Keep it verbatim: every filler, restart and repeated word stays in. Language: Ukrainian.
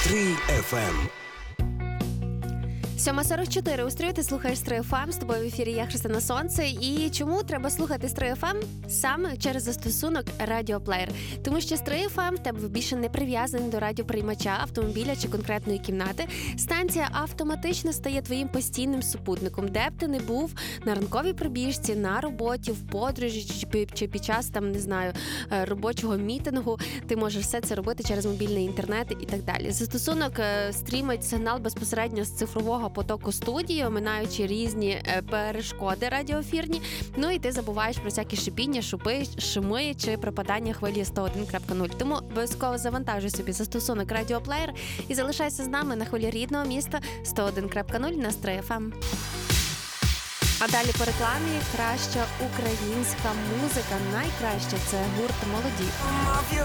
Стрий еф ем. сьома сорок чотири у Стрию, ти слухаєш Стрий еф ем, з тобою в ефірі я, Христина Сонце. І чому треба слухати Стрий еф ем? Саме через застосунок радіоплеєр. Тому що Стрий еф ем в тебе більше не прив'язаний до радіоприймача, автомобіля чи конкретної кімнати. Станція автоматично стає твоїм постійним супутником, де б ти не був, на ранковій пробіжці, на роботі, в подорожі чи, чи під час, там, не знаю, робочого мітингу. Ти можеш все це робити через мобільний інтернет і так далі. Застосунок стрімить сигнал безпосередньо з цифрового потоку студії, оминаючи різні перешкоди радіоефірні. Ну і ти забуваєш про всякі шипіння, шупи, шуми чи пропадання хвилі сто один крапка нуль. Тому обов'язково завантажуй собі застосунок радіоплеєр і залишайся з нами на хвилі рідного міста сто один крапка нуль на Стрий еф ем. А далі по рекламі краща українська музика. Найкраща – це гурт «Молоді».